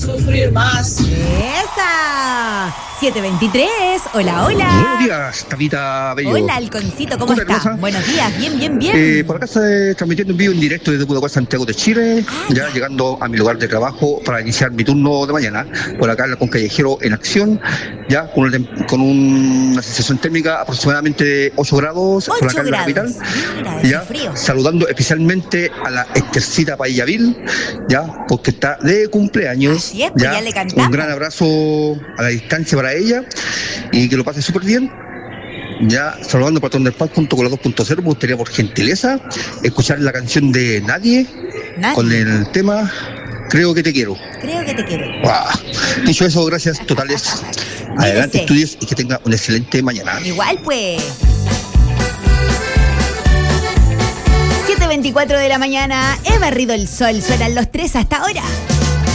sufrir más. ¡Esa! 723, hola, hola. Buenos días, Tabita Bello. Hola, Halconcito, ¿cómo está? Hermosa. Buenos días, bien. Por acá está transmitiendo en vivo en directo desde Pudahuel, Santiago de Chile, ya llegando a mi lugar de trabajo para iniciar mi turno de mañana. Por acá con Callejero en acción, ya con una sensación térmica aproximadamente de 8 grados por acá en la capital. Mira, Ya, frío. saludando especialmente a la Estercita Paillavil, ya, porque está de cumpleaños. Así es, pues ya le cantamos. Un gran abrazo a la distancia para ella y que lo pase súper bien. Ya saludando para Patrón del Paz junto con la 2.0, me gustaría por gentileza escuchar la canción de Nadie. Con el tema Creo que te quiero. Creo que te quiero. Wow. Dicho eso, gracias totales. Adelante, estudios, y que tenga una excelente mañana. Igual pues. 7:24 de la mañana, he barrido el sol, suenan los 3 hasta ahora.